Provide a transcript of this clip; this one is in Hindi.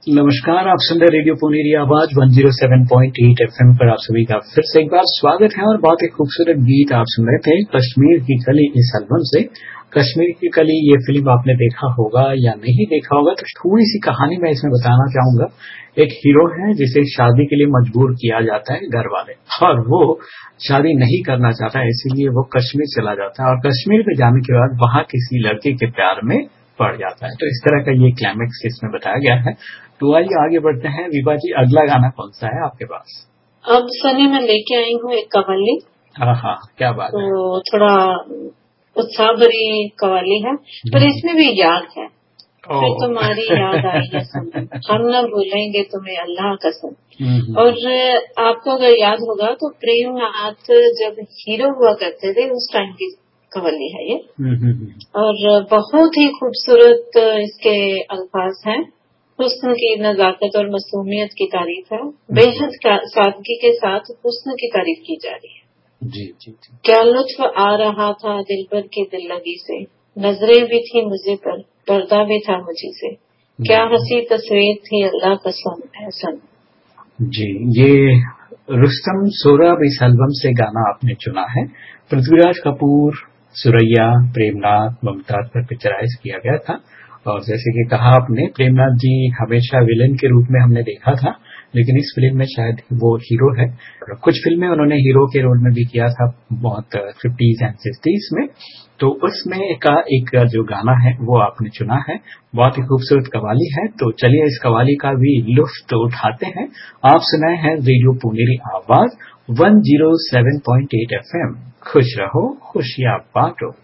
नमस्कार, आप सुन रहे रेडियो पुनेरी आवाज 107.8 एफएम पर। आप सभी का फिर से एक बार स्वागत है और बहुत ही खूबसूरत गीत आप सुन रहे थे कश्मीर की कली इस एल्बम से। कश्मीर की कली ये फिल्म आपने देखा होगा या नहीं देखा होगा, तो थोड़ी सी कहानी मैं इसमें बताना चाहूंगा। एक हीरो है जिसे शादी के लिए मजबूर किया जाता है घर वाले, और वो शादी नहीं करना चाहता, इसीलिए वो कश्मीर चला जाता है और कश्मीर में जाने के बाद वहां किसी लड़के के प्यार में पड़ जाता है। तो इस तरह का ये क्लाइमेक्स इसमें बताया गया है। तो आइए आगे बढ़ते हैं। विभा जी, अगला गाना कौन सा है आपके पास? अब सनी मैं लेके आई हूँ एक कव्वाली। हाँ, क्या बात है। तो थोड़ा उत्साह भरी कव्वाली है, पर इसमें भी याद है। फिर तुम्हारी याद आई है सनम, हम न भूलेंगे तुम्हें अल्लाह कसम। और आपको अगर याद होगा तो प्रेम नाथ जब हीरो हुआ करते थे उस टाइम की कव्वाली है ये। और बहुत ही खूबसूरत इसके अल्फाज हैं। हुस्न की नजाकत और मासूमियत की तारीफ है, बेहद सादगी के साथ हुस्न की तारीफ की जा रही है। जी जी जी। क्या लुत्फ आ रहा था दिल पर की दिल लगी से, नजरें भी थी मुझे पर, पर्दा भी था मुझी से, क्या हंसी तस्वीर थी अल्लाह कसम एहसन। जी, ये रुस्तम सोहराब इस एल्बम से गाना आपने चुना है। पृथ्वीराज कपूर, सुरैया, प्रेमनाथ, मुमताज पर पिक्चराइज किया गया था। और जैसे कि कहा आपने, प्रेमनाथ जी हमेशा विलेन के रूप में हमने देखा था, लेकिन इस फिल्म में शायद वो हीरो है। कुछ फिल्में उन्होंने हीरो के रोल में भी किया था, बहुत 50s एंड 60s में। तो उसमें का एक जो गाना है वो आपने चुना है। बहुत ही खूबसूरत कवाली है। तो चलिए इस कवाली का भी लुत्फ उठाते हैं। आप सुनाए हैं रेडियो पुनेरी आवाज 107.8 एफएम। खुश रहो, खुशियां बांटो।